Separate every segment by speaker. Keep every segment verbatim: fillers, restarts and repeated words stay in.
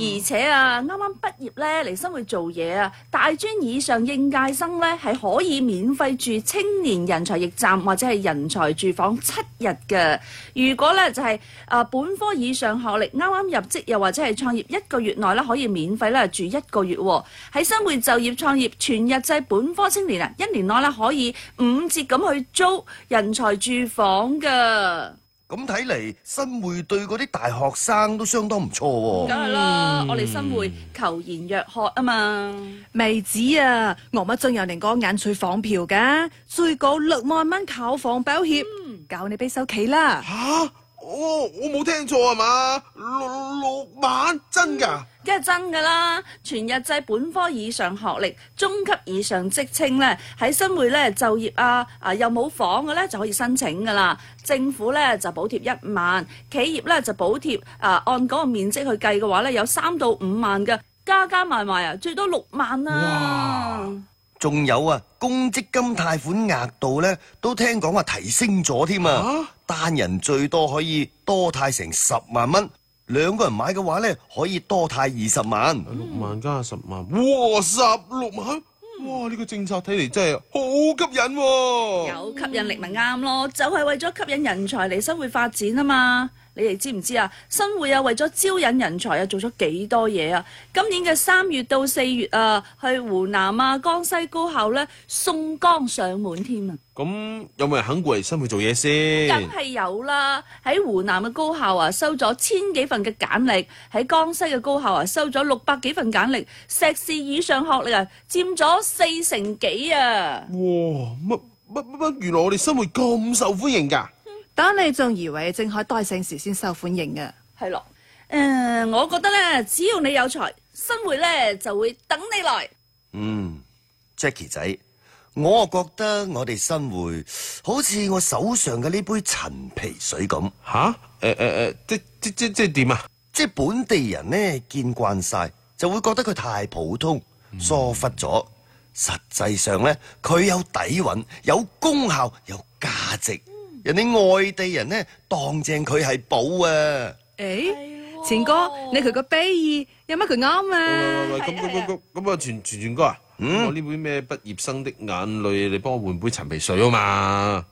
Speaker 1: 而且啊，啱啱畢業咧嚟生活做嘢啊，大專以上應屆生咧係可以免費住青年人才驛站或者係人才住房七日嘅。如果咧就係、是、啊本科以上學歷，啱啱入職又或者係創業一個月內咧可以免費咧住一個月喎。喺新會就業創業全日制本科青年啊，一年內咧可以五折咁去租人才住房㗎。
Speaker 2: 咁睇嚟，新會對嗰啲大學生都相當唔錯喎。
Speaker 1: 梗係啦，我哋新會求賢若渴啊嘛。
Speaker 3: 未止啊，我乜仲有另個眼翠房票㗎，最高六萬蚊購房保險，教你俾首期啦。
Speaker 4: 吓？我我冇聽錯啊嘛？六六萬真㗎？
Speaker 1: 梗係真㗎啦！全日制本科以上學歷、中級以上職稱咧，喺新會咧就業啊啊又冇房嘅咧就可以申請㗎啦。政府咧就補貼一萬，企業咧就補貼啊按嗰個面積去計嘅話咧有三到五萬嘅，加加埋埋啊最多六萬啊！
Speaker 2: 仲有啊，公積金貸款額度咧都聽講話提升咗添啊！單人最多可以多貸成十萬蚊。兩個人買嘅話咧，可以多貸二十萬。
Speaker 4: 六萬加十萬，哇！十六萬，哇！呢個政策睇嚟真係好吸引喎。
Speaker 1: 有吸引力咪啱咯，就係為咗吸引人才嚟新會發展啊嘛。你哋知唔知啊？新會啊為咗招引人才啊做咗幾多嘢啊？今年嘅三月到四月啊，去湖南啊、江西高校咧送崗上門添啊！
Speaker 4: 咁有冇人肯過嚟新會做嘢先？
Speaker 1: 梗係有啦！喺湖南嘅高校啊收咗千幾份嘅簡歷，喺江西嘅高校啊收咗六百幾份簡歷，碩士以上學歷啊佔咗四成幾啊！
Speaker 4: 哇！乜乜乜原來我哋新會咁受歡迎㗎？
Speaker 3: 等你仲以為正海待盛時先受歡迎嘅？
Speaker 1: 係咯，誒、呃，我覺得咧，只要你有才，新會咧就會等你來。
Speaker 2: 嗯 ，Jackie 仔，我覺得我哋新會好似我手上嘅呢杯陳皮水咁。
Speaker 4: 吓？誒誒誒，即即即即係點啊？
Speaker 2: 即係本地人呢見慣晒，就會覺得佢太普通，疏忽咗。實際上呢，佢有底蘊，有功效，有價值。人哋外地人呢，當正佢係寶啊！
Speaker 3: 誒，錢哥，你佢個比喻有乜佢啱啊？
Speaker 4: 喂喂喂，咁咁咁咁啊，全全全哥啊，
Speaker 2: 嗯，
Speaker 4: 我呢杯咩畢業生的眼淚，你幫我換杯陳皮水啊嘛！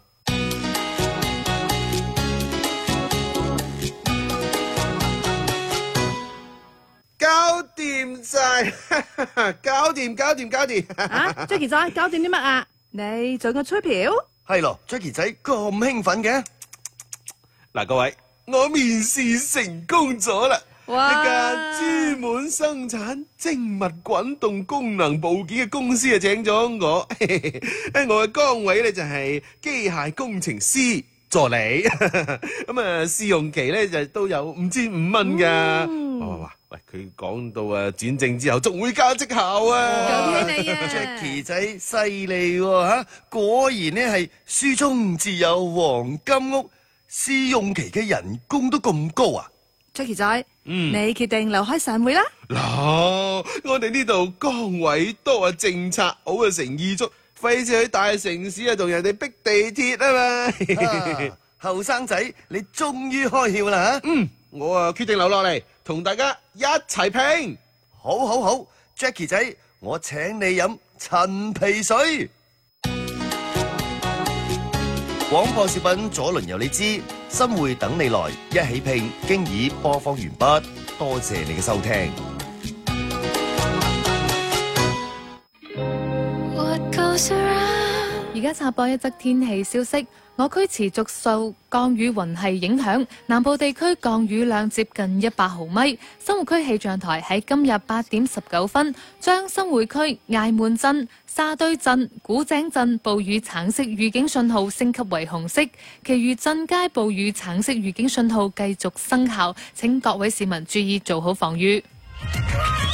Speaker 4: 搞掂晒，搞掂搞掂搞掂！
Speaker 3: 啊 ，Jackie 仔，搞掂啲乜啊？你做個吹票？
Speaker 2: 係咯 ，Jackie 仔咁興奮嘅。
Speaker 4: 嗱，各位，我面試成功咗啦！
Speaker 3: 哇！
Speaker 4: 一間專門生產精密滾動功能部件嘅公司啊，請咗我。喺我嘅崗位咧就係機械工程師助理。咁啊，試用期咧就都有五千五蚊噶。哇哇哇！喂，佢講到啊轉正之後仲會加績效啊！
Speaker 3: 恭喜你啊
Speaker 2: Jackie 仔犀利喎嚇，果然呢係書中自有黃金屋，試用期嘅人工都咁高啊
Speaker 3: Jackie 仔，
Speaker 4: 嗯，
Speaker 3: 你決定留開散會啦。
Speaker 4: 嗱，我哋呢度崗位多啊，政策好啊，誠意足，費事去大城市啊，同人哋逼地鐵啊嘛。
Speaker 2: 後生仔，你終於開竅啦嚇！
Speaker 4: 嗯，我啊決定留落嚟，同大家一齊拼。
Speaker 2: 好好好 ，Jackie 仔，我請你飲陳皮水。廣播小品左鄰右你知，新會等你來，一起拼，經已播放完畢，多謝你嘅收聽。
Speaker 5: 而家插播一則天氣消息，我區持續受降雨雲系影響，南部地區降雨量接近一百毫米。生活區氣象台喺今日八點十九分，將新會區艾滿鎮、沙堆鎮、古井鎮暴雨橙色預警信號升級為紅色，其餘鎮街暴雨橙色預警信號繼續生效，請各位市民注意做好防禦。